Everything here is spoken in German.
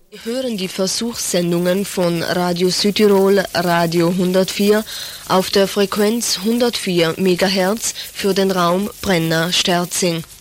Sie hören die Versuchssendungen von Radio Südtirol, Radio 104 auf der Frequenz 104 MHz für den Raum Brenna-Sterzing.